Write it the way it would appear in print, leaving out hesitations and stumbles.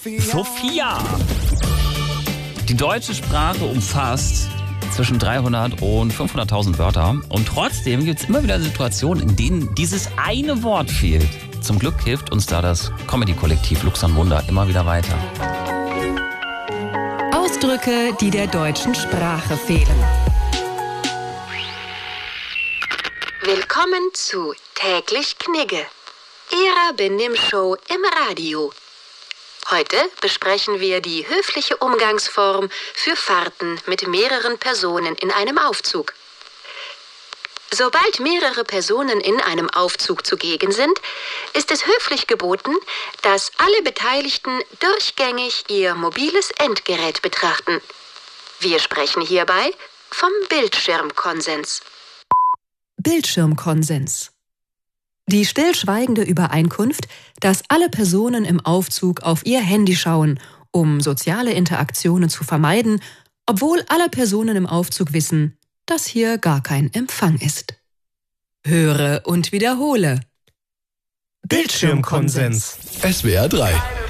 Sophia! Die deutsche Sprache umfasst zwischen 300 und 500.000 Wörter. Und trotzdem gibt es immer wieder Situationen, in denen dieses eine Wort fehlt. Zum Glück hilft uns da das Comedy-Kollektiv Luxon Wunder immer wieder weiter. Ausdrücke, die der deutschen Sprache fehlen. Willkommen zu Täglich Knigge, Ihrer Benimm-Show im Radio. Heute besprechen wir die höfliche Umgangsform für Fahrten mit mehreren Personen in einem Aufzug. Sobald mehrere Personen in einem Aufzug zugegen sind, ist es höflich geboten, dass alle Beteiligten durchgängig ihr mobiles Endgerät betrachten. Wir sprechen hierbei vom Bildschirmkonsens. Bildschirmkonsens. Die stillschweigende Übereinkunft, dass alle Personen im Aufzug auf ihr Handy schauen, um soziale Interaktionen zu vermeiden, obwohl alle Personen im Aufzug wissen, dass hier gar kein Empfang ist. Höre und wiederhole. Bildschirmkonsens. SWR 3